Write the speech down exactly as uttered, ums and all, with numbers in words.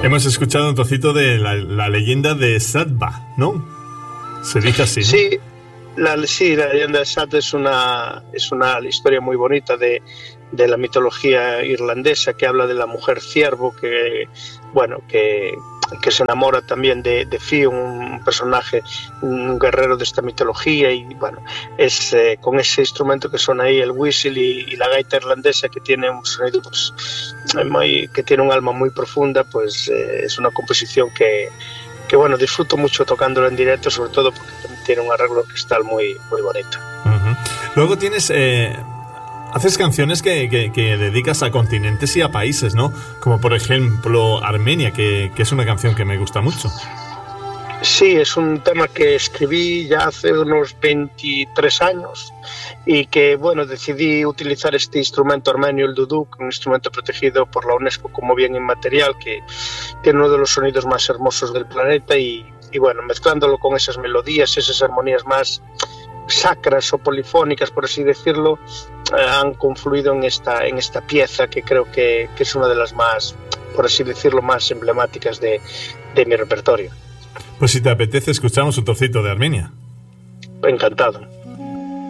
Hemos escuchado un trocito de la, la leyenda de Sadba, ¿no? Se dice así, ¿no? Sí, la, sí, la leyenda de Sadba es una, es una historia muy bonita de, de la mitología irlandesa, que habla de la mujer ciervo que, bueno, que, que se enamora también de, de Fionn, un personaje, un guerrero de esta mitología, y bueno, es eh, con ese instrumento que suena ahí, el whistle y, y la gaita irlandesa, que tiene un sonido, pues, muy, que tiene un alma muy profunda, pues eh, es una composición que, que bueno, disfruto mucho tocándolo en directo, sobre todo porque también tiene un arreglo orquestal muy, muy bonito. Uh-huh. Luego tienes... Eh... Haces canciones que, que, que dedicas a continentes y a países, ¿no? Como por ejemplo Armenia, que, que es una canción que me gusta mucho. Sí, es un tema que escribí ya hace unos veintitrés años y que, bueno, decidí utilizar este instrumento armenio, el duduk, un instrumento protegido por la UNESCO como bien inmaterial, que tiene uno de los sonidos más hermosos del planeta y, y bueno, mezclándolo con esas melodías, esas armonías más sacras o polifónicas, por así decirlo, eh, han confluido en esta, en esta pieza que creo que, que es una de las más, por así decirlo, más emblemáticas de, de mi repertorio. Pues si te apetece, escuchamos un trocito de Armenia. Encantado.